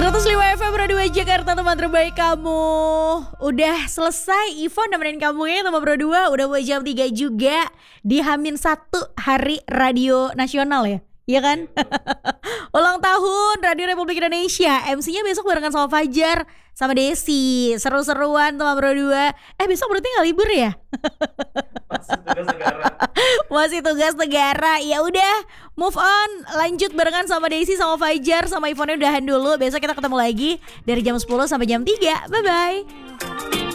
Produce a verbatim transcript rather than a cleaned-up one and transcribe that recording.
seratus lima F M Radio dua Jakarta, teman terbaik kamu. Udah selesai Ivon nemenin kamu ya teman Pro dua. Udah mau jam tiga juga. Di Hamin satu Hari Radio Nasional ya. Iya kan? Ulang tahun Radio Republik Indonesia. M C-nya besok barengan sama Fajar sama Desi. Seru-seruan teman Pro dua. Eh besok berarti gak libur ya? Masih tugas negara. Masih tugas negara. Ya udah, move on. Lanjut barengan sama Desi sama Fajar sama Ivonnya udahan dulu. Besok kita ketemu lagi dari jam sepuluh sampai jam tiga. Bye bye.